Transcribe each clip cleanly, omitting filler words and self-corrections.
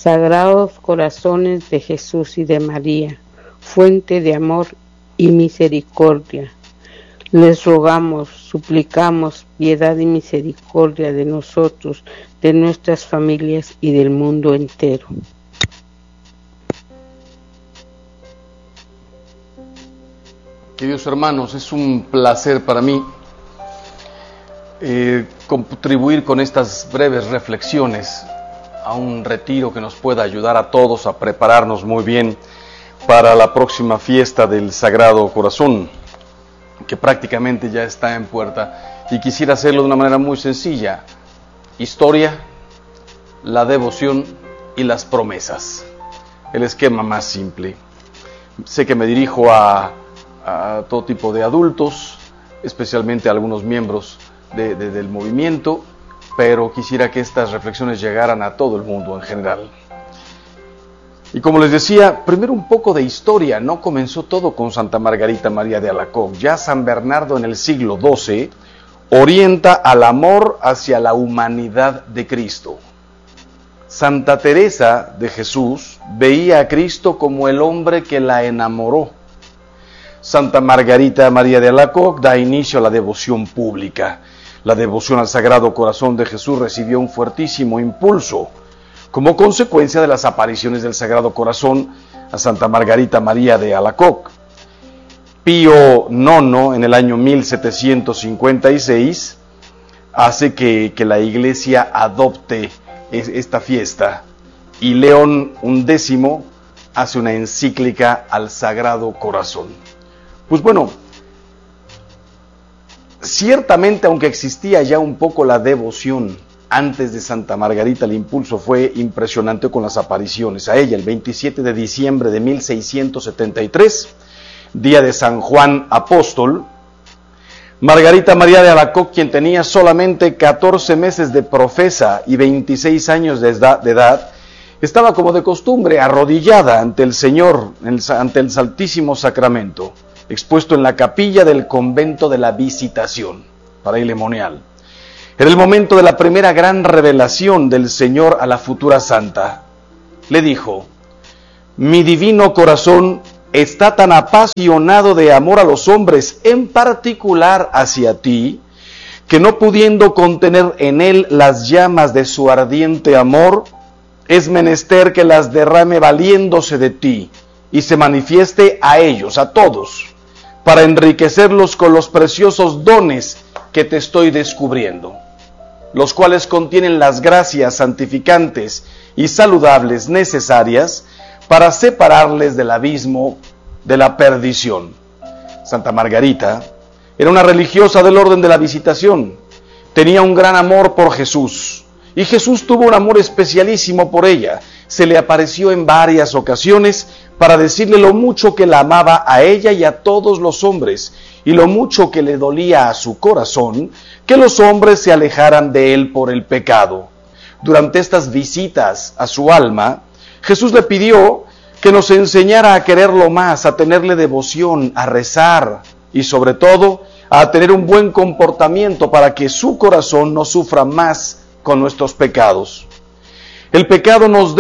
Sagrados corazones de Jesús y de María, fuente de amor y misericordia, les rogamos, suplicamos piedad y misericordia de nosotros, de nuestras familias y del mundo entero. Queridos hermanos, es un placer para mí contribuir con estas breves reflexiones a un retiro que nos pueda ayudar a todos a prepararnos muy bien para la próxima fiesta del Sagrado Corazón, que prácticamente ya está en puerta, y quisiera hacerlo de una manera muy sencilla: historia, la devoción y las promesas. El esquema más simple. Sé que me dirijo a todo tipo de adultos, especialmente a algunos miembros del movimiento, pero quisiera que estas reflexiones llegaran a todo el mundo en general. Y como les decía, primero un poco de historia. No comenzó todo con Santa Margarita María de Alacoque. Ya San Bernardo en el siglo XII orienta al amor hacia la humanidad de Cristo. Santa Teresa de Jesús veía a Cristo como el hombre que la enamoró. Santa Margarita María de Alacoque da inicio a la devoción pública. La devoción al Sagrado Corazón de Jesús recibió un fuertísimo impulso como consecuencia de las apariciones del Sagrado Corazón a Santa Margarita María de Alacoque. Pío IX, en el año 1756, hace que la Iglesia adopte esta fiesta, y León X hace una encíclica al Sagrado Corazón. Pues bueno, ciertamente, aunque existía ya un poco la devoción antes de Santa Margarita, el impulso fue impresionante con las apariciones a ella. El 27 de diciembre de 1673, día de San Juan Apóstol, Margarita María de Alacoque, quien tenía solamente 14 meses de profesa y 26 años de edad, estaba como de costumbre arrodillada ante el Señor, ante el Santísimo Sacramento, expuesto en la capilla del convento de la Visitación, Frailemonial. Era el momento de la primera gran revelación del Señor a la futura santa. Le dijo: mi divino corazón está tan apasionado de amor a los hombres, en particular hacia ti, que no pudiendo contener en él las llamas de su ardiente amor, es menester que las derrame valiéndose de ti, y se manifieste a ellos, a todos, para enriquecerlos con los preciosos dones que te estoy descubriendo, los cuales contienen las gracias santificantes y saludables necesarias para separarles del abismo de la perdición. Santa Margarita era una religiosa del orden de la Visitación, tenía un gran amor por Jesús, y Jesús tuvo un amor especialísimo por ella. Se le apareció en varias ocasiones para decirle lo mucho que la amaba a ella y a todos los hombres, y lo mucho que le dolía a su corazón que los hombres se alejaran de él por el pecado. Durante estas visitas a su alma, Jesús le pidió que nos enseñara a quererlo más, a tenerle devoción, a rezar y sobre todo a tener un buen comportamiento para que su corazón no sufra más con nuestros pecados. El pecado nos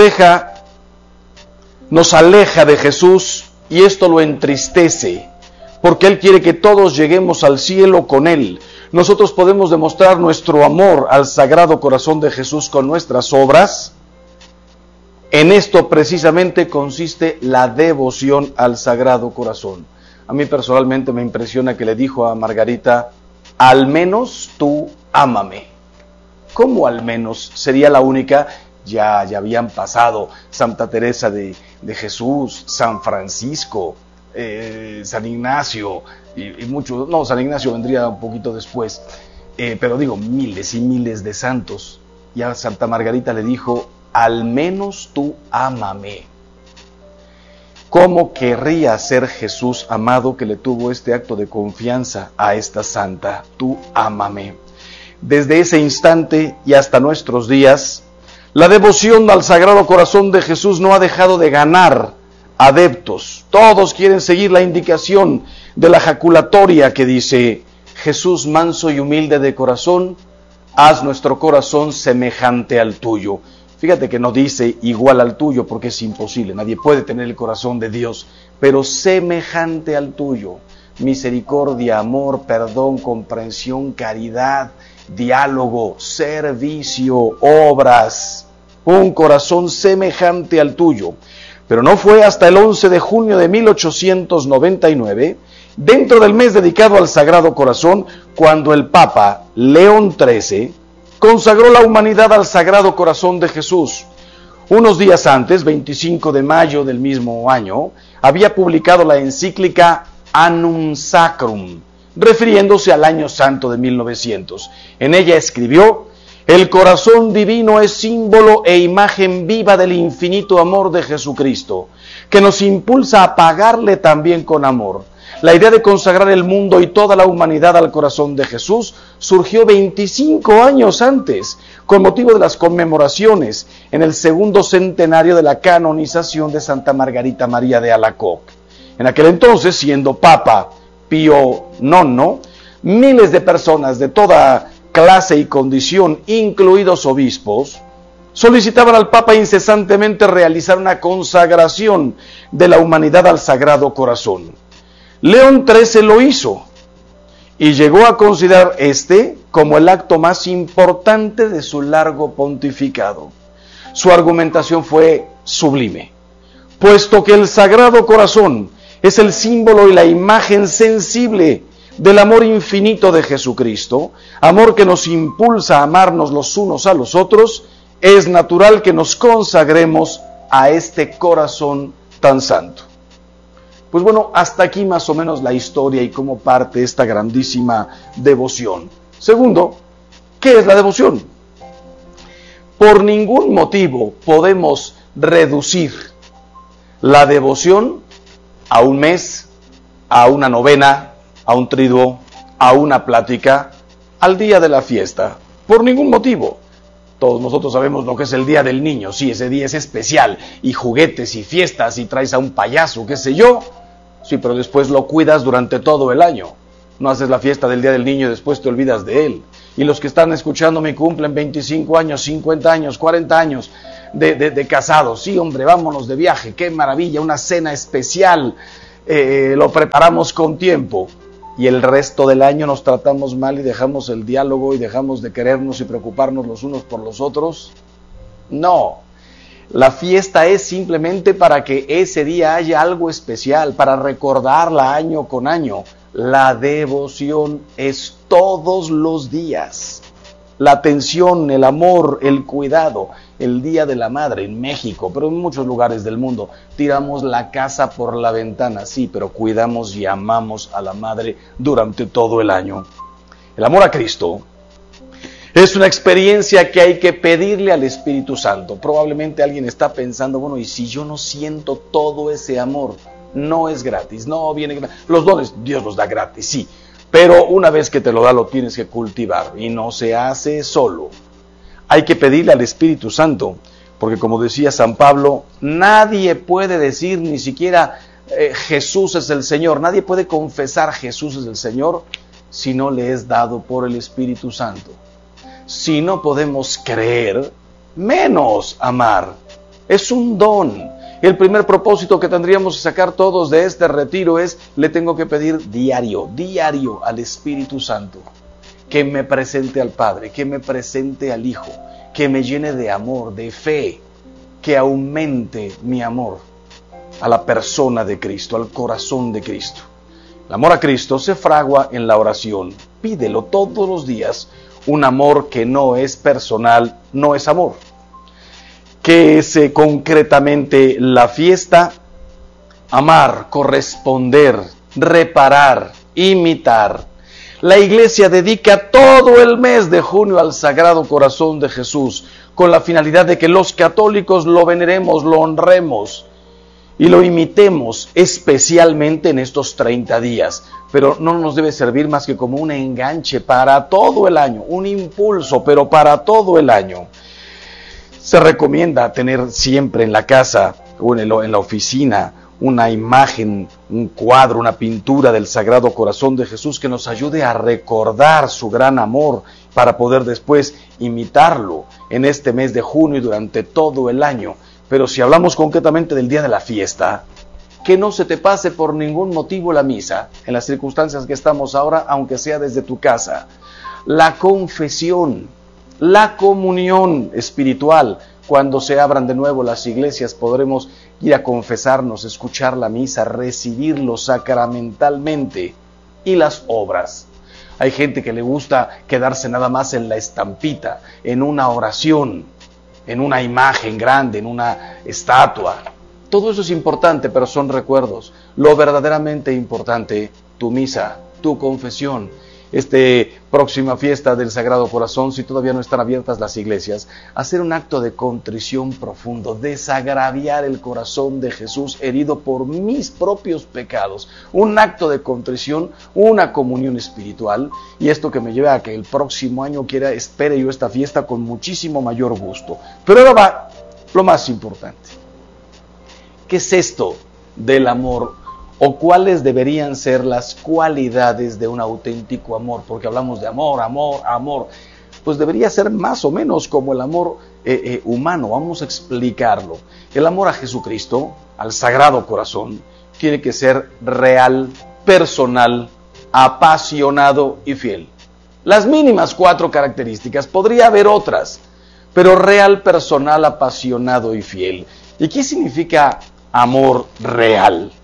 aleja de Jesús, y esto lo entristece, porque Él quiere que todos lleguemos al cielo con Él. Nosotros podemos demostrar nuestro amor al Sagrado Corazón de Jesús con nuestras obras. En esto precisamente consiste la devoción al Sagrado Corazón. A mí personalmente me impresiona que le dijo a Margarita: al menos tú ámame. ¿Cómo al menos? Sería la única. Ya habían pasado Santa Teresa de Jesús, San Francisco, San Ignacio y muchos. No, San Ignacio vendría un poquito después, pero digo, miles y miles de santos. Y a Santa Margarita le dijo: al menos tú ámame. ¿Cómo querría ser Jesús amado, que le tuvo este acto de confianza a esta santa? Tú ámame. Desde ese instante y hasta nuestros días, la devoción al Sagrado Corazón de Jesús no ha dejado de ganar adeptos. Todos quieren seguir la indicación de la jaculatoria que dice: Jesús manso y humilde de corazón, haz nuestro corazón semejante al tuyo. Fíjate que no dice igual al tuyo porque es imposible, nadie puede tener el corazón de Dios, pero semejante al tuyo. Misericordia, amor, perdón, comprensión, caridad, diálogo, servicio, obras, un corazón semejante al tuyo. Pero no fue hasta el 11 de junio de 1899, dentro del mes dedicado al Sagrado Corazón, cuando el Papa León XIII consagró la humanidad al Sagrado Corazón de Jesús. Unos días antes, 25 de mayo del mismo año, había publicado la encíclica Annum Sacrum, refiriéndose al Año Santo de 1900. En ella escribió: el corazón divino es símbolo e imagen viva del infinito amor de Jesucristo, que nos impulsa a pagarle también con amor. La idea de consagrar el mundo y toda la humanidad al corazón de Jesús surgió 25 años antes, con motivo de las conmemoraciones en el segundo centenario de la canonización de Santa Margarita María de Alacoque. En aquel entonces, siendo Papa Pío IX, miles de personas de toda clase y condición, incluidos obispos, solicitaban al Papa incesantemente realizar una consagración de la humanidad al Sagrado Corazón. León XIII lo hizo y llegó a considerar este como el acto más importante de su largo pontificado. Su argumentación fue sublime, puesto que el Sagrado Corazón es el símbolo y la imagen sensible del amor infinito de Jesucristo, amor que nos impulsa a amarnos los unos a los otros, es natural que nos consagremos a este corazón tan santo. Pues bueno, hasta aquí más o menos la historia y cómo parte esta grandísima devoción. Segundo, ¿qué es la devoción? Por ningún motivo podemos reducir la devoción a un mes, a una novena, a un triduo, a una plática, al día de la fiesta. Por ningún motivo. Todos nosotros sabemos lo que es el Día del Niño. Sí, ese día es especial, y juguetes y fiestas, y traes a un payaso, qué sé yo. Sí, pero después lo cuidas durante todo el año. No haces la fiesta del Día del Niño y después te olvidas de él. Y los que están escuchándome cumplen 25 años, 50 años, 40 años de casados. Sí, hombre, vámonos de viaje, qué maravilla, una cena especial. Lo preparamos con tiempo. Y el resto del año nos tratamos mal y dejamos el diálogo y dejamos de querernos y preocuparnos los unos por los otros. No. La fiesta es simplemente para que ese día haya algo especial, para recordarla año con año. La devoción es todos los días. La atención, el amor, el cuidado. El Día de la Madre en México, pero en muchos lugares del mundo, tiramos la casa por la ventana, sí, pero cuidamos y amamos a la Madre durante todo el año. El amor a Cristo es una experiencia que hay que pedirle al Espíritu Santo. Probablemente alguien está pensando, bueno, ¿y si yo no siento todo ese amor? No es gratis, no viene gratis. Los dones Dios los da gratis, sí, pero una vez que te lo da lo tienes que cultivar y no se hace solo. Hay que pedirle al Espíritu Santo, porque como decía San Pablo, nadie puede decir ni siquiera Jesús es el Señor, nadie puede confesar Jesús es el Señor si no le es dado por el Espíritu Santo. Si no podemos creer, menos amar. Es un don. El primer propósito que tendríamos que sacar todos de este retiro es, le tengo que pedir diario al Espíritu Santo, que me presente al Padre, que me presente al Hijo, que me llene de amor, de fe, que aumente mi amor a la persona de Cristo, al corazón de Cristo. El amor a Cristo se fragua en la oración. Pídelo todos los días. Un amor que no es personal, no es amor. ¿Qué es concretamente la fiesta? Amar, corresponder, reparar, imitar. La Iglesia dedica todo el mes de junio al Sagrado Corazón de Jesús, con la finalidad de que los católicos lo veneremos, lo honremos y lo imitemos, especialmente en estos 30 días. Pero no nos debe servir más que como un enganche para todo el año, un impulso, pero para todo el año. Se recomienda tener siempre en la casa o en la oficina una imagen, un cuadro, una pintura del Sagrado Corazón de Jesús que nos ayude a recordar su gran amor para poder después imitarlo en este mes de junio y durante todo el año. Pero si hablamos concretamente del día de la fiesta, que no se te pase por ningún motivo la misa, en las circunstancias que estamos ahora, aunque sea desde tu casa. La confesión, la comunión espiritual. Cuando se abran de nuevo las iglesias podremos ir a confesarnos, escuchar la misa, recibirlo sacramentalmente. Y las obras. Hay gente que le gusta quedarse nada más en la estampita, en una oración, en una imagen grande, en una estatua. Todo eso es importante, pero son recuerdos. Lo verdaderamente importante, tu misa, tu confesión. Próxima fiesta del Sagrado Corazón, si todavía no están abiertas las iglesias, hacer un acto de contrición profundo, desagraviar el corazón de Jesús herido por mis propios pecados. Un acto de contrición, una comunión espiritual, y esto que me lleva a que el próximo año espere yo esta fiesta con muchísimo mayor gusto. Pero ahora va lo más importante. ¿Qué es esto del amor? ¿O cuáles deberían ser las cualidades de un auténtico amor? Porque hablamos de amor, amor, amor. Pues debería ser más o menos como el amor humano. Vamos a explicarlo. El amor a Jesucristo, al Sagrado Corazón, tiene que ser real, personal, apasionado y fiel. Las mínimas 4 características. Podría haber otras, pero real, personal, apasionado y fiel. ¿Y qué significa amor real?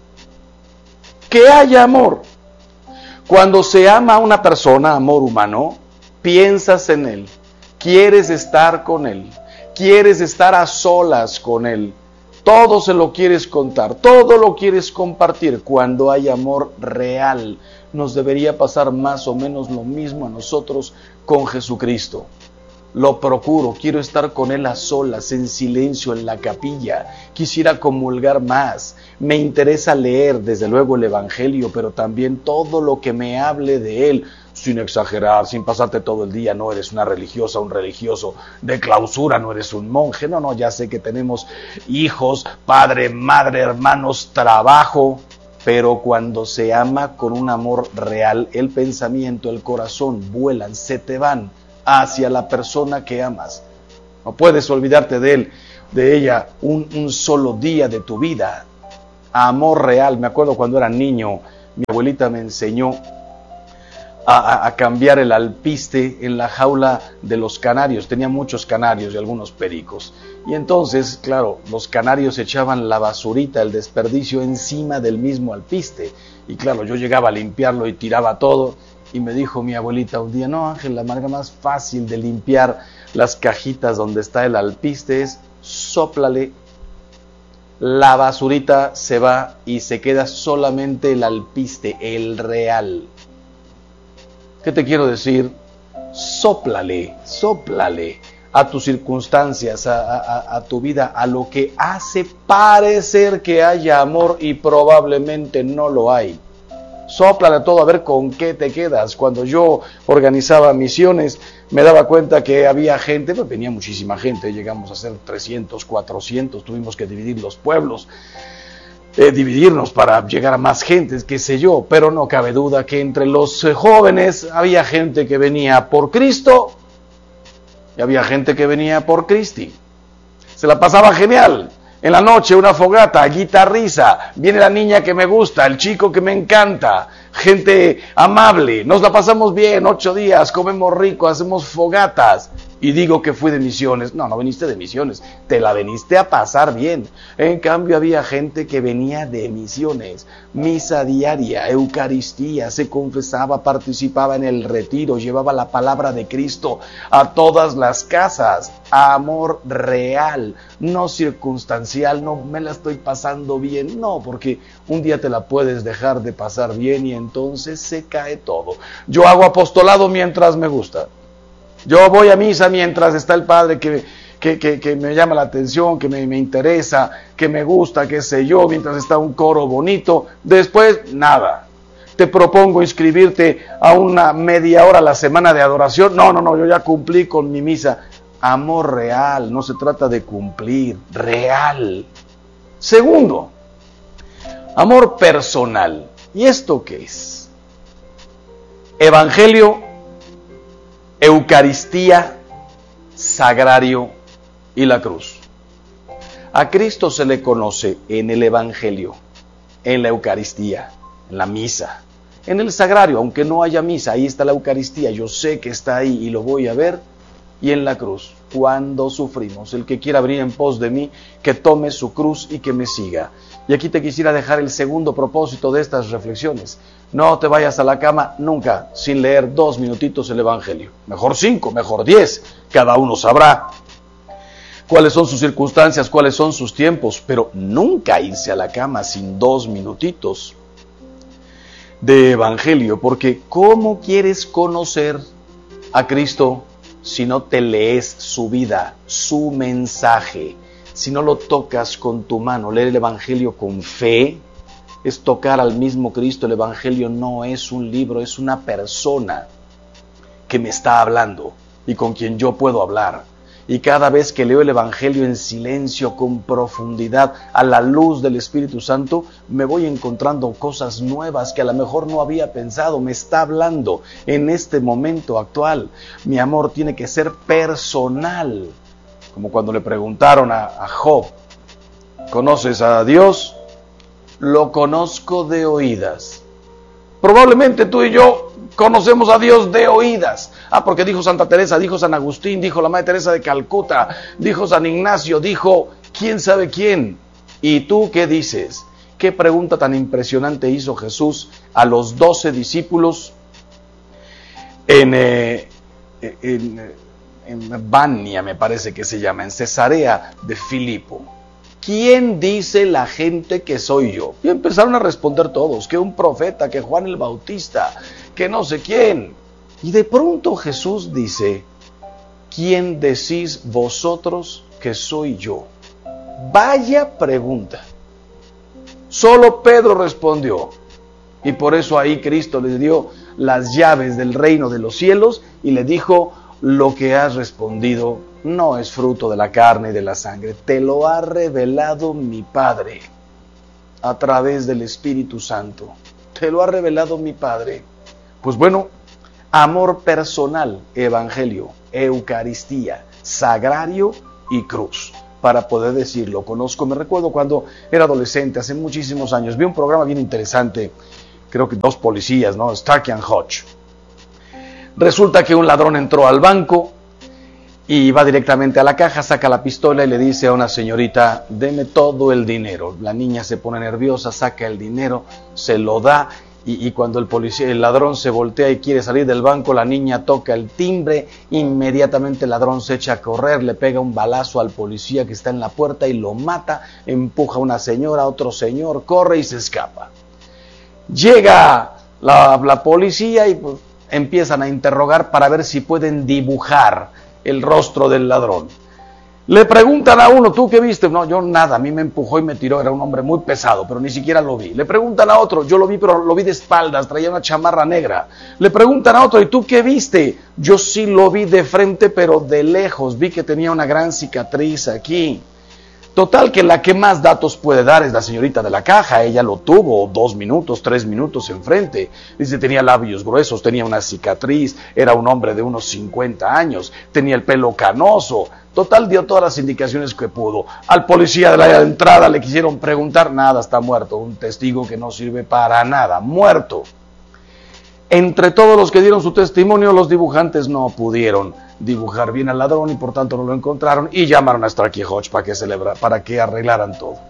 Que haya amor. Cuando se ama a una persona, amor humano, piensas en él, quieres estar con él, quieres estar a solas con él, todo se lo quieres contar, todo lo quieres compartir. Cuando hay amor real, nos debería pasar más o menos lo mismo a nosotros con Jesucristo. Lo procuro, quiero estar con Él a solas, en silencio, en la capilla. Quisiera comulgar más. Me interesa leer, desde luego, el Evangelio, pero también todo lo que me hable de Él, sin exagerar, sin pasarte todo el día. No eres una religiosa, un religioso de clausura, no eres un monje. No, ya sé que tenemos hijos, padre, madre, hermanos, trabajo. Pero cuando se ama con un amor real, el pensamiento, el corazón vuelan, se te van hacia la persona que amas. No puedes olvidarte de él, de ella, un solo día de tu vida. Amor real. Me acuerdo cuando era niño, mi abuelita me enseñó a cambiar el alpiste en la jaula de los canarios. Tenía muchos canarios y algunos pericos. Y entonces, claro, los canarios echaban la basurita, el desperdicio encima del mismo alpiste. Y claro, yo llegaba a limpiarlo y tiraba todo. Y me dijo mi abuelita un día: no, Ángel, la manera más fácil de limpiar las cajitas donde está el alpiste es sóplale, la basurita se va y se queda solamente el alpiste, el real. ¿Qué te quiero decir? Sóplale a tus circunstancias, a tu vida, a lo que hace parecer que haya amor y probablemente no lo hay. Sóplale todo a ver con qué te quedas. Cuando yo organizaba misiones, me daba cuenta que había gente, pues venía muchísima gente, llegamos a ser 300, 400, tuvimos que dividir los pueblos, dividirnos para llegar a más gente, qué sé yo, pero no cabe duda que entre los jóvenes había gente que venía por Cristo y había gente que venía por Cristi. Se la pasaba genial. En la noche una fogata, guitarriza, viene la niña que me gusta, el chico que me encanta, gente amable, nos la pasamos bien, 8 días, comemos rico, hacemos fogatas. Y digo que fui de misiones. No viniste de misiones, te la veniste a pasar bien. En cambio había gente que venía de misiones, misa diaria, Eucaristía, se confesaba, participaba en el retiro, llevaba la palabra de Cristo a todas las casas. Amor real, no circunstancial, no me la estoy pasando bien, no, porque un día te la puedes dejar de pasar bien y entonces se cae todo. Yo hago apostolado mientras me gusta. Yo voy a misa mientras está el padre que me llama la atención, que me interesa, que me gusta, qué sé yo, mientras está un coro bonito. Después, nada. Te propongo inscribirte a una media hora a la semana de adoración. No, yo ya cumplí con mi misa. Amor real, no se trata de cumplir, real. Segundo, amor personal. ¿Y esto qué es? Evangelio Eucaristía, sagrario y la cruz. A Cristo se le conoce en el Evangelio, en la Eucaristía, en la misa, en el sagrario, aunque no haya misa, ahí está la Eucaristía, yo sé que está ahí y lo voy a ver, y en la cruz, cuando sufrimos. El que quiera venir en pos de mí, que tome su cruz y que me siga. Y aquí te quisiera dejar el segundo propósito de estas reflexiones. No te vayas a la cama nunca sin leer 2 minutitos el Evangelio. Mejor 5, mejor 10, cada uno sabrá cuáles son sus circunstancias, cuáles son sus tiempos, pero nunca irse a la cama sin 2 minutitos de Evangelio, porque ¿cómo quieres conocer a Cristo si no te lees su vida, su mensaje, si no lo tocas con tu mano? Leer el Evangelio con fe es tocar al mismo Cristo. El Evangelio no es un libro, es una persona que me está hablando y con quien yo puedo hablar. Y cada vez que leo el Evangelio en silencio, con profundidad, a la luz del Espíritu Santo, me voy encontrando cosas nuevas que a lo mejor no había pensado. Me está hablando en este momento actual. Mi amor tiene que ser personal. Como cuando le preguntaron a Job, ¿conoces a Dios? Lo conozco de oídas. Probablemente tú y yo conocemos a Dios de oídas. Porque dijo Santa Teresa, dijo San Agustín, dijo la Madre Teresa de Calcuta, dijo San Ignacio, dijo quién sabe quién. ¿Y tú qué dices? ¿Qué pregunta tan impresionante hizo Jesús a los 12 discípulos en Bania, me parece que se llama, en Cesarea de Filipo? ¿Quién dice la gente que soy yo? Y empezaron a responder todos, que un profeta, que Juan el Bautista, que no sé quién. Y de pronto Jesús dice, ¿quién decís vosotros que soy yo? Vaya pregunta. Solo Pedro respondió. Y por eso ahí Cristo le dio las llaves del reino de los cielos y le dijo, lo que has respondido no es fruto de la carne y de la sangre, te lo ha revelado mi Padre a través del Espíritu Santo. Te lo ha revelado mi Padre. Pues bueno, amor personal, Evangelio, Eucaristía, sagrario y cruz, para poder decirlo. Conozco, me recuerdo cuando era adolescente, hace muchísimos años, vi un programa bien interesante, creo que 2 policías, ¿no? Starkey and Hutch. Resulta que un ladrón entró al banco y va directamente a la caja, saca la pistola y le dice a una señorita, deme todo el dinero. La niña se pone nerviosa, saca el dinero, se lo da y cuando el ladrón se voltea y quiere salir del banco, la niña toca el timbre, inmediatamente el ladrón se echa a correr, le pega un balazo al policía que está en la puerta y lo mata, empuja a una señora, otro señor, corre y se escapa. Llega la policía y pues, empiezan a interrogar para ver si pueden dibujar el rostro del ladrón. Le preguntan a uno, ¿tú qué viste? No, yo nada, a mí me empujó y me tiró, era un hombre muy pesado, pero ni siquiera lo vi. Le preguntan a otro, yo lo vi, pero lo vi de espaldas, traía una chamarra negra. Le preguntan a otro, ¿y tú qué viste? Yo sí lo vi de frente, pero de lejos, vi que tenía una gran cicatriz aquí. Total que la que más datos puede dar es la señorita de la caja. Ella lo tuvo 2 minutos, 3 minutos enfrente. Dice, tenía labios gruesos, tenía una cicatriz, era un hombre de unos 50 años, tenía el pelo canoso. Total, dio todas las indicaciones que pudo. Al policía de la entrada le quisieron preguntar, nada, está muerto. Un testigo que no sirve para nada, muerto. Entre todos los que dieron su testimonio, los dibujantes no pudieron dibujar bien al ladrón y por tanto no lo encontraron y llamaron a Starkey Hutch para que arreglaran todo.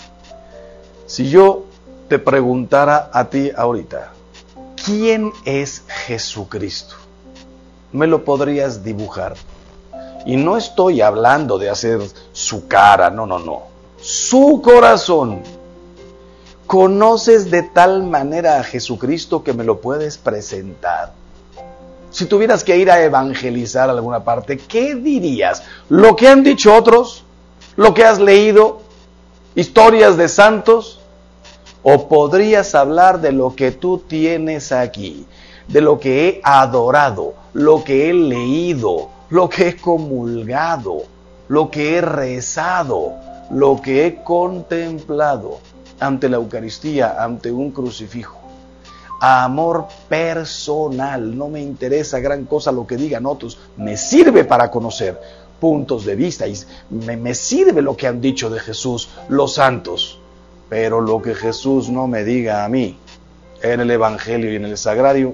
Si yo te preguntara a ti ahorita, ¿quién es Jesucristo? ¿Me lo podrías dibujar? Y no estoy hablando de hacer su cara, no. Su corazón. ¿Conoces de tal manera a Jesucristo que me lo puedes presentar? Si tuvieras que ir a evangelizar a alguna parte, ¿qué dirías? ¿Lo que han dicho otros? ¿Lo que has leído? ¿Historias de santos? ¿O podrías hablar de lo que tú tienes aquí? De lo que he adorado, lo que he leído, lo que he comulgado, lo que he rezado, lo que he contemplado ante la Eucaristía, ante un crucifijo, Amor personal. No me interesa gran cosa lo que digan otros. Me sirve para conocer puntos de vista y me sirve lo que han dicho de Jesús los santos. Pero lo que Jesús no me diga a mí en el Evangelio y en el Sagrario.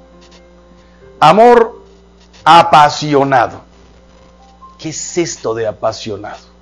Amor apasionado. ¿Qué es esto de apasionado?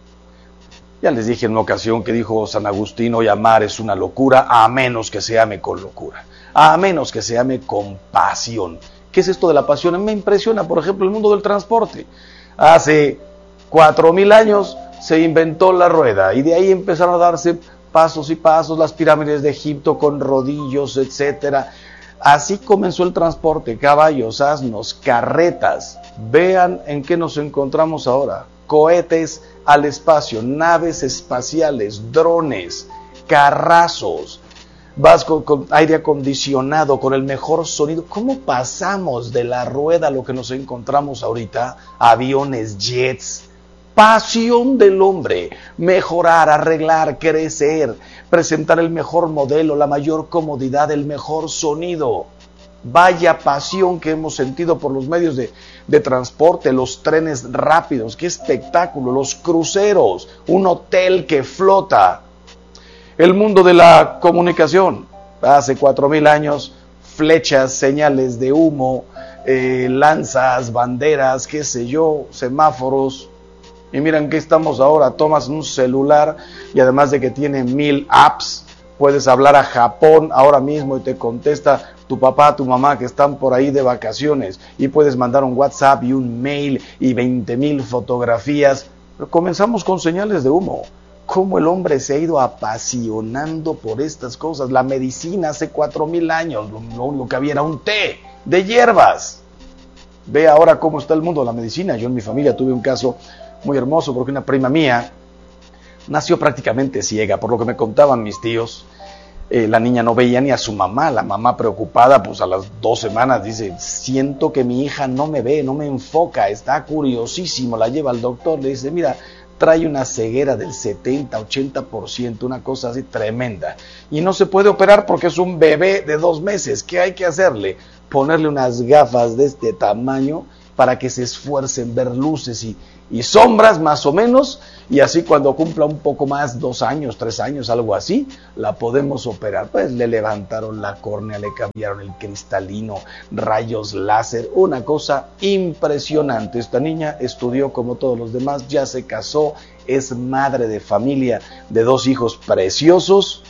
Ya les dije en una ocasión que dijo San Agustín, hoy amar es una locura, a menos que se ame con locura, a menos que se ame con pasión. ¿Qué es esto de la pasión? Me impresiona, por ejemplo, el mundo del transporte. Hace 4000 años se inventó la rueda y de ahí empezaron a darse pasos y pasos, las pirámides de Egipto con rodillos, etcétera. Así comenzó el transporte, caballos, asnos, carretas. Vean en qué nos encontramos ahora. Cohetes al espacio, naves espaciales, drones, carrazos, vas con aire acondicionado, con el mejor sonido. ¿Cómo pasamos de la rueda a lo que nos encontramos ahorita? Aviones, jets. Pasión del hombre, mejorar, arreglar, crecer, presentar el mejor modelo, la mayor comodidad, el mejor sonido. Vaya pasión que hemos sentido por los medios de transporte, los trenes rápidos, qué espectáculo, los cruceros, un hotel que flota. El mundo de la comunicación, hace 4000 años, flechas, señales de humo, lanzas, banderas, qué sé yo, semáforos. Y miren que estamos ahora, tomas un celular y además de que tiene 1000 apps, puedes hablar a Japón ahora mismo y te contesta tu papá, tu mamá que están por ahí de vacaciones y puedes mandar un WhatsApp y un mail y 20,000 fotografías. Pero comenzamos con señales de humo. ¿Cómo el hombre se ha ido apasionando por estas cosas? La medicina hace 4000 años, lo que había era un té de hierbas. Ve ahora cómo está el mundo de la medicina. Yo en mi familia tuve un caso muy hermoso porque una prima mía nació prácticamente ciega, por lo que me contaban mis tíos. La niña no veía ni a su mamá, la mamá preocupada, pues a las 2 semanas dice, siento que mi hija no me ve, no me enfoca, está curiosísimo, la lleva al doctor, le dice, mira, trae una ceguera del 70-80%, una cosa así tremenda, y no se puede operar porque es un bebé de 2 meses, ¿qué hay que hacerle? Ponerle unas gafas de este tamaño para que se esfuerce en ver luces y sombras más o menos, y así cuando cumpla un poco más, 2 años, 3 años, algo así, la podemos operar. Pues le levantaron la córnea, le cambiaron el cristalino, rayos láser, una cosa impresionante. Esta niña estudió como todos los demás, ya se casó, es madre de familia de 2 hijos preciosos,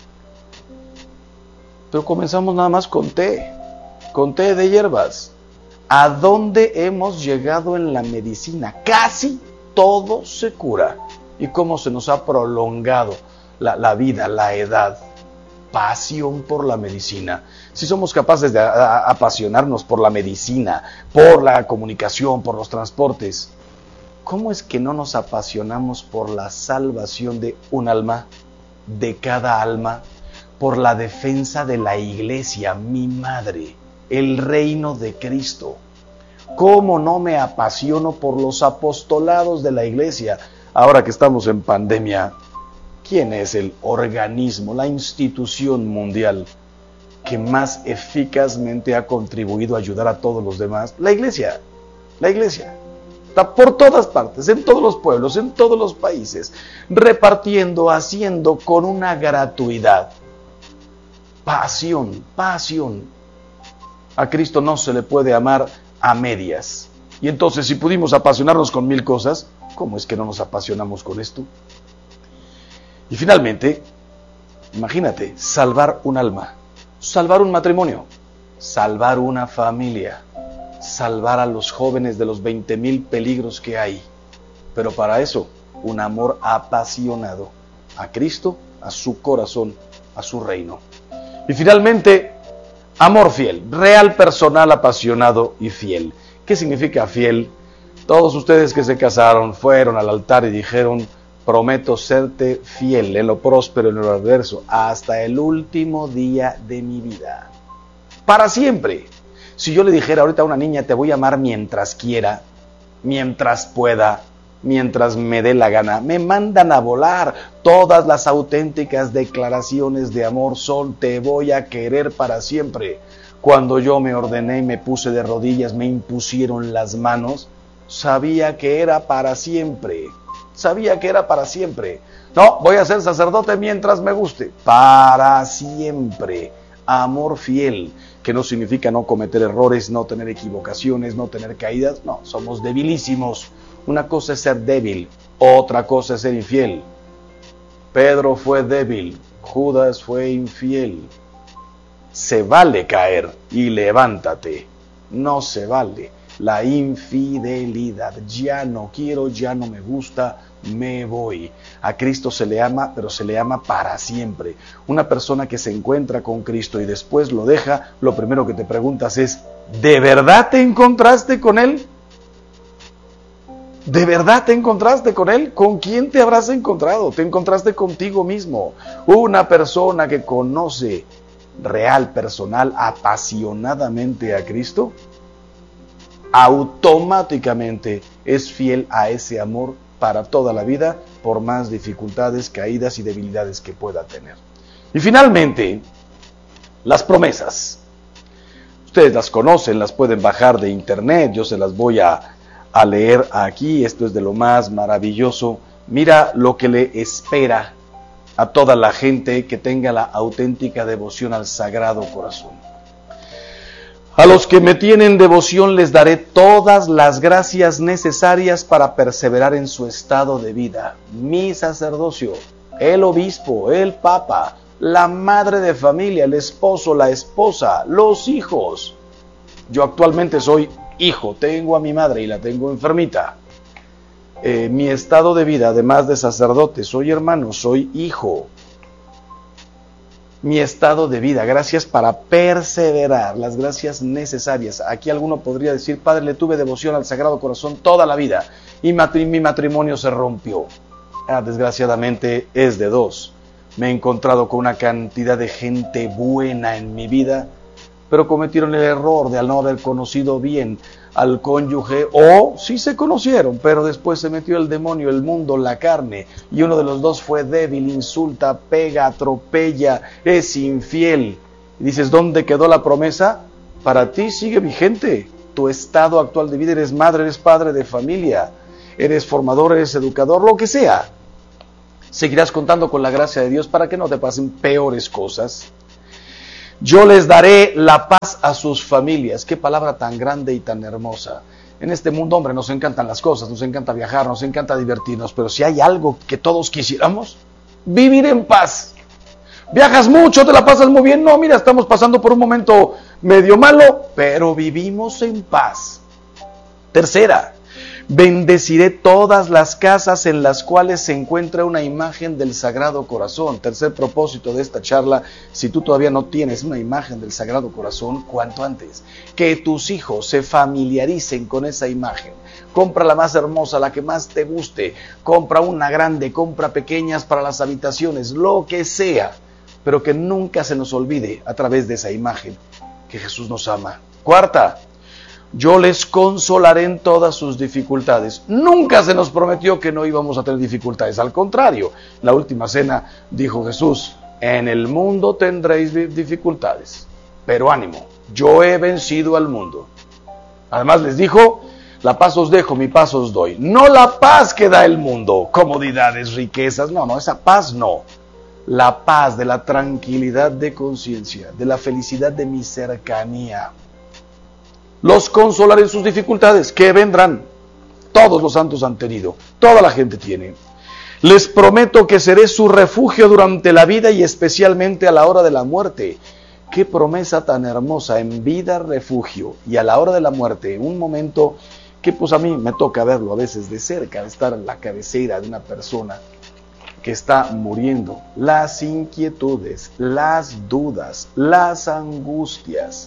pero comenzamos nada más con té de hierbas. ¿A dónde hemos llegado en la medicina? Casi todo se cura. ¿Y cómo se nos ha prolongado la vida, la edad? Pasión por la medicina. Si somos capaces de apasionarnos por la medicina, por la comunicación, por los transportes, ¿cómo es que no nos apasionamos por la salvación de un alma, de cada alma, por la defensa de la iglesia, mi madre? El reino de Cristo. ¿Cómo no me apasiono por los apostolados de la iglesia? Ahora que estamos en pandemia, ¿quién es el organismo, la institución mundial que más eficazmente ha contribuido a ayudar a todos los demás? La iglesia. La iglesia. Está por todas partes, en todos los pueblos, en todos los países, repartiendo, haciendo con una gratuidad. Pasión, pasión. A Cristo no se le puede amar a medias. Y entonces, si pudimos apasionarnos con 1000 cosas, ¿cómo es que no nos apasionamos con esto? Y finalmente, imagínate, salvar un alma, salvar un matrimonio, salvar una familia, salvar a los jóvenes de los 20,000 peligros que hay. Pero para eso, un amor apasionado a Cristo, a su corazón, a su reino. Y finalmente, amor fiel, real, personal, apasionado y fiel. ¿Qué significa fiel? Todos ustedes que se casaron fueron al altar y dijeron, prometo serte fiel en lo próspero y en lo adverso, hasta el último día de mi vida. Para siempre. Si yo le dijera ahorita a una niña, te voy a amar mientras quiera, mientras pueda, mientras me dé la gana, me mandan a volar. Todas las auténticas declaraciones de amor son, te voy a querer para siempre. Cuando yo me ordené y me puse de rodillas, me impusieron las manos, sabía que era para siempre. Sabía que era para siempre. No, voy a ser sacerdote mientras me guste. Para siempre. Amor fiel, que no significa no cometer errores, no tener equivocaciones, no tener caídas. No, somos debilísimos. Una cosa es ser débil, otra cosa es ser infiel. Pedro fue débil, Judas fue infiel. Se vale caer y levántate. No se vale la infidelidad. Ya no quiero, ya no me gusta, me voy. A Cristo se le ama, pero se le ama para siempre. Una persona que se encuentra con Cristo y después lo deja, lo primero que te preguntas es, ¿de verdad te encontraste con Él? ¿De verdad te encontraste con Él? ¿Con quién te habrás encontrado? ¿Te encontraste contigo mismo? Una persona que conoce real, personal, apasionadamente a Cristo, automáticamente es fiel a ese amor para toda la vida, por más dificultades, caídas y debilidades que pueda tener. Y finalmente, las promesas. Ustedes las conocen, las pueden bajar de internet, yo se las voy a leer aquí. Esto es de lo más maravilloso. Mira lo que le espera a toda la gente que tenga la auténtica devoción al Sagrado Corazón. A los que me tienen devoción les daré todas las gracias necesarias para perseverar en su estado de vida. Mi sacerdocio, el obispo, el papa, la madre de familia, el esposo, la esposa, los hijos. Yo actualmente soy hijo, tengo a mi madre y la tengo enfermita. Mi estado de vida, además de sacerdote, soy hermano, soy hijo. Mi estado de vida, gracias para perseverar, las gracias necesarias. Aquí alguno podría decir, padre, le tuve devoción al Sagrado Corazón toda la vida y mi matrimonio se rompió. Desgraciadamente es de dos. Me he encontrado con una cantidad de gente buena en mi vida, pero cometieron el error de al no haber conocido bien al cónyuge, o sí se conocieron, pero después se metió el demonio, el mundo, la carne, y uno de los dos fue débil, insulta, pega, atropella, es infiel. Y dices, ¿dónde quedó la promesa? Para ti sigue vigente. Tu estado actual de vida, eres madre, eres padre de familia, eres formador, eres educador, lo que sea. Seguirás contando con la gracia de Dios para que no te pasen peores cosas. Yo les daré la paz a sus familias. Qué palabra tan grande y tan hermosa. En este mundo, hombre, nos encantan las cosas, nos encanta viajar, nos encanta divertirnos, pero si hay algo que todos quisiéramos, vivir en paz. Viajas mucho, te la pasas muy bien. No, mira, estamos pasando por un momento medio malo, pero vivimos en paz. Tercera, bendeciré todas las casas en las cuales se encuentra una imagen del Sagrado Corazón. Tercer propósito de esta charla, si tú todavía no tienes una imagen del Sagrado Corazón, cuanto antes, que tus hijos se familiaricen con esa imagen. Compra la más hermosa, la que más te guste, compra una grande, compra pequeñas para las habitaciones, lo que sea, pero que nunca se nos olvide a través de esa imagen que Jesús nos ama. Cuarta, yo les consolaré en todas sus dificultades. Nunca se nos prometió que no íbamos a tener dificultades. Al contrario, en la última cena dijo Jesús, en el mundo tendréis dificultades, pero ánimo, yo he vencido al mundo. Además les dijo, la paz os dejo, mi paz os doy. No la paz que da el mundo, comodidades, riquezas, no, esa paz no. La paz de la tranquilidad de conciencia, de la felicidad de mi cercanía. Los consolaré en sus dificultades, que vendrán. Todos los santos han tenido, toda la gente tiene. Les prometo que seré su refugio durante la vida y especialmente a la hora de la muerte. Qué promesa tan hermosa, en vida refugio y a la hora de la muerte, un momento que pues a mí me toca verlo a veces de cerca, de estar en la cabecera de una persona que está muriendo. Las inquietudes, las dudas, las angustias,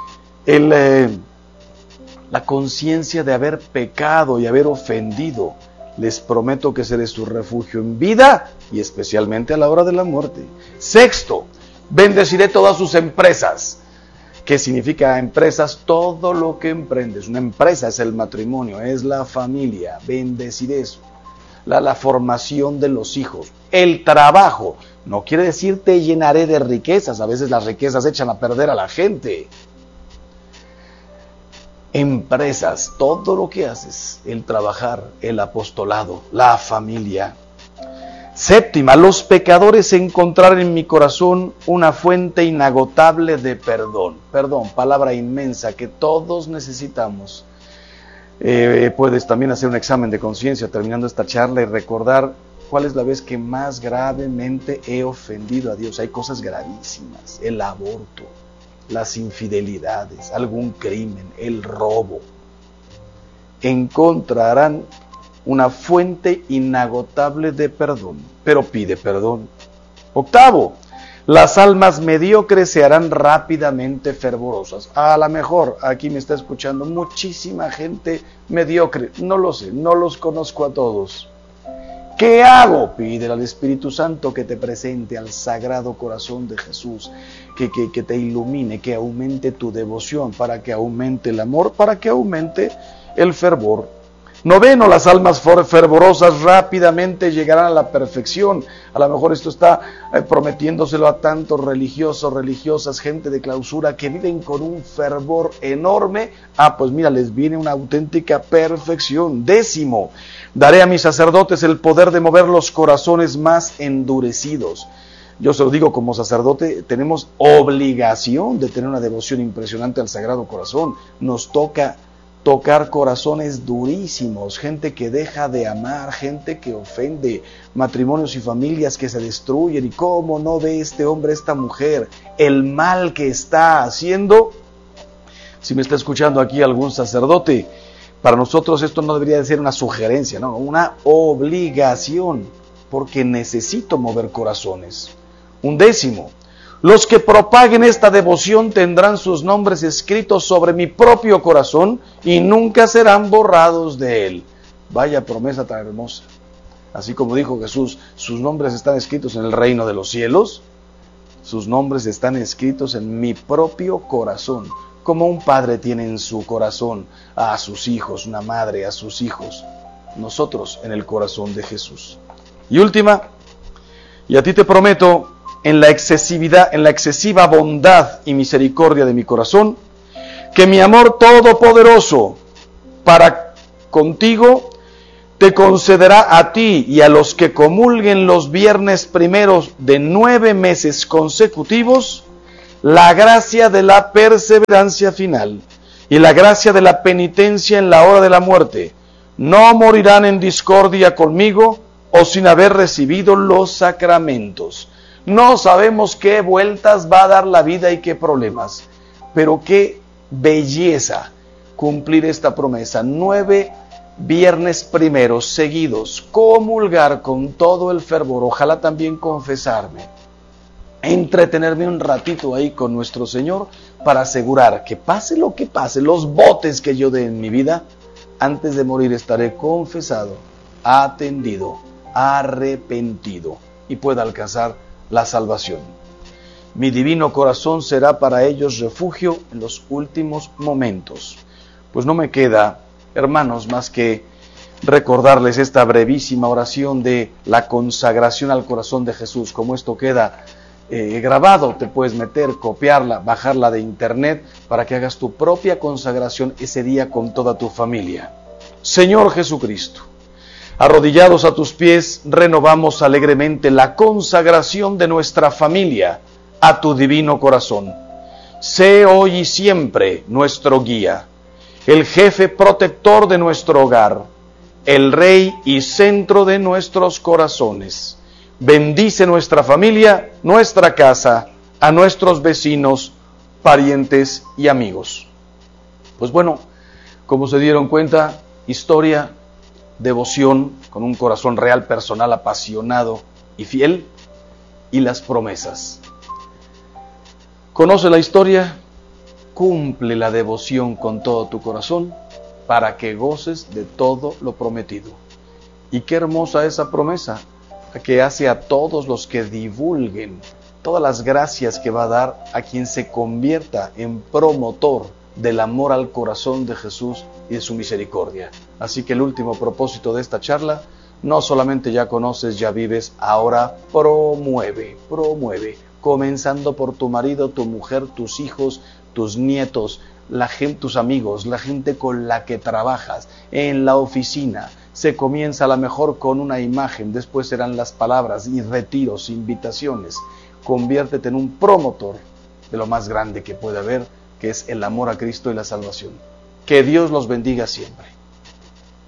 la conciencia de haber pecado y haber ofendido. Les prometo que seré su refugio en vida y especialmente a la hora de la muerte. Sexto, bendeciré todas sus empresas. ¿Qué significa empresas? Todo lo que emprendes. Una empresa es el matrimonio, es la familia. Bendeciré eso. La formación de los hijos. El trabajo. No quiere decir te llenaré de riquezas. A veces las riquezas echan a perder a la gente. empresas, todo lo que haces, el trabajar, el apostolado, la familia. Séptima, los pecadores encontraron en mi corazón una fuente inagotable de perdón. Perdón, palabra inmensa que todos necesitamos. Puedes también hacer un examen de conciencia terminando esta charla y recordar cuál es la vez que más gravemente he ofendido a Dios. Hay cosas gravísimas, el aborto, las infidelidades, algún crimen, el robo. Encontrarán una fuente inagotable de perdón, pero pide perdón. Octavo, las almas mediocres se harán rápidamente fervorosas. A lo mejor aquí me está escuchando muchísima gente mediocre, no lo sé, no los conozco a todos. ¿Qué hago? Pídele al Espíritu Santo que te presente al Sagrado Corazón de Jesús, que te ilumine, que aumente tu devoción, para que aumente el amor, para que aumente el fervor. Noveno, las almas fervorosas rápidamente llegarán a la perfección. A lo mejor esto está prometiéndoselo a tantos religiosos, religiosas, gente de clausura que viven con un fervor enorme. Pues mira, les viene una auténtica perfección. Décimo, daré a mis sacerdotes el poder de mover los corazones más endurecidos. Yo se lo digo como sacerdote, tenemos obligación de tener una devoción impresionante al Sagrado Corazón. Nos toca tocar corazones durísimos, gente que deja de amar, gente que ofende, matrimonios y familias que se destruyen. ¿Y cómo no ve este hombre, esta mujer, el mal que está haciendo? Si me está escuchando aquí algún sacerdote, para nosotros esto no debería de ser una sugerencia, no, una obligación, porque necesito mover corazones. Undécimo, los que propaguen esta devoción tendrán sus nombres escritos sobre mi propio corazón y nunca serán borrados de él. Vaya promesa tan hermosa. Así como dijo Jesús, sus nombres están escritos en el reino de los cielos, sus nombres están escritos en mi propio corazón. Como un padre tiene en su corazón a sus hijos, una madre a sus hijos, nosotros en el corazón de Jesús. Y última, y a ti te prometo, en la excesiva bondad y misericordia de mi corazón, que mi amor todopoderoso para contigo te concederá a ti y a los que comulguen los viernes primeros de 9 meses consecutivos la gracia de la perseverancia final y la gracia de la penitencia en la hora de la muerte. No morirán en discordia conmigo o sin haber recibido los sacramentos. No sabemos qué vueltas va a dar la vida y qué problemas, pero qué belleza cumplir esta promesa. 9 viernes primeros seguidos, comulgar con todo el fervor, ojalá también confesarme, entretenerme un ratito ahí con nuestro Señor para asegurar que pase lo que pase, los botes que yo dé en mi vida, antes de morir estaré confesado, atendido, arrepentido y pueda alcanzar la salvación. Mi divino corazón será para ellos refugio en los últimos momentos. Pues no me queda, hermanos, más que recordarles esta brevísima oración de la consagración al corazón de Jesús. Como esto queda grabado, te puedes meter, copiarla, bajarla de internet para que hagas tu propia consagración ese día con toda tu familia. Señor Jesucristo, arrodillados a tus pies, renovamos alegremente la consagración de nuestra familia a tu divino corazón. Sé hoy y siempre nuestro guía, el jefe protector de nuestro hogar, el rey y centro de nuestros corazones. Bendice nuestra familia, nuestra casa, a nuestros vecinos, parientes y amigos. Pues bueno, como se dieron cuenta, historia, devoción con un corazón real, personal, apasionado y fiel, y las promesas. Conoce la historia, cumple la devoción con todo tu corazón para que goces de todo lo prometido. Y qué hermosa esa promesa que hace a todos los que divulguen todas las gracias que va a dar a quien se convierta en promotor del amor al corazón de Jesús y de su misericordia. Así que el último propósito de esta charla, no solamente ya conoces, ya vives, ahora promueve, comenzando por tu marido, tu mujer, tus hijos, tus nietos, tus amigos, la gente con la que trabajas, en la oficina. Se comienza a lo mejor con una imagen, después serán las palabras y retiros, invitaciones. Conviértete en un promotor de lo más grande que puede haber, que es el amor a Cristo y la salvación. Que Dios los bendiga siempre.